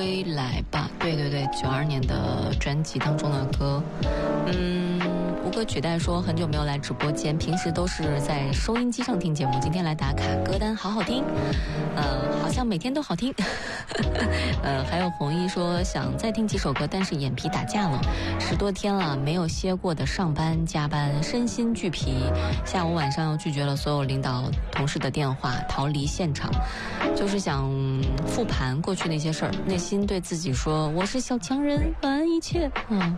归来吧，对对对，92年的专辑当中的歌。吴哥取代说很久没有来直播间，平时都是在收音机上听节目，今天来打卡歌单，好好听，好像每天都好听。还有红衣说想再听几首歌，但是眼皮打架了，10多天了没有歇过的上班加班，身心俱疲，下午晚上又拒绝了所有领导同事的电话，逃离现场，就是想复盘过去那些事儿，内心对自己说我是小强人，晚安一切。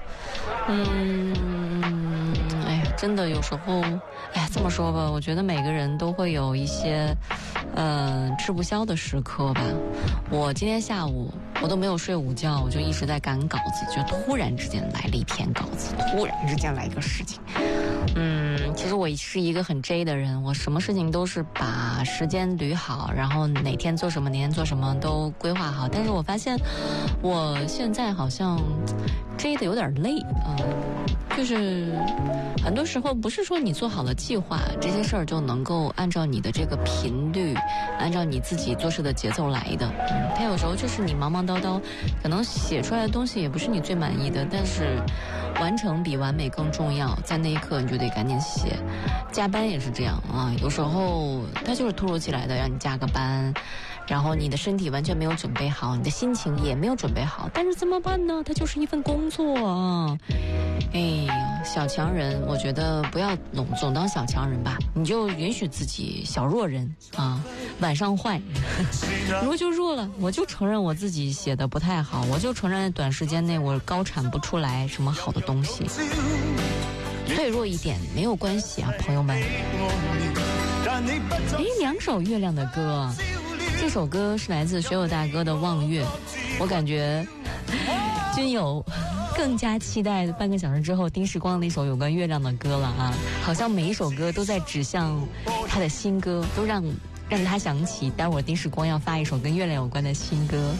哎呀，真的有时候，哎呀，这么说吧，我觉得每个人都会有一些吃不消的时刻吧。我今天下午我都没有睡午觉，我就一直在赶稿子，就突然之间来了一篇稿子，突然之间来一个事情。其实我是一个很 J 的人，我什么事情都是把时间捋好，然后哪天做什么哪天做什么都规划好，但是我发现我现在好像 J 的有点累就是很多时候不是说你做好了计划，这些事儿就能够按照你的这个频率，按照你自己做事的节奏来的。它有时候就是你忙忙叨叨，可能写出来的东西也不是你最满意的，但是完成比完美更重要，在那一刻你就得赶紧写。加班也是这样啊，有时候它就是突如其来的让你加个班，然后你的身体完全没有准备好，你的心情也没有准备好，但是怎么办呢？它就是一份工作啊。哎呀，小强人，我觉得不要总当小强人吧，你就允许自己小弱人啊，晚上坏。如果就弱了，我就承认我自己写的不太好，我就承认短时间内我高产不出来什么好的东西。脆弱一点没有关系啊，朋友们。2首月亮的歌，这首歌是来自学友大哥的《望月》，我感觉君友更加期待半个小时之后丁时光那首有关月亮的歌了啊！好像每一首歌都在指向他的新歌，都让他想起待会儿丁时光要发一首跟月亮有关的新歌。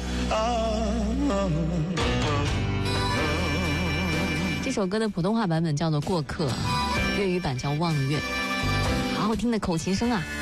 这首歌的普通话版本叫做《过客》，粤语版叫《望月》，好好听的口琴声啊！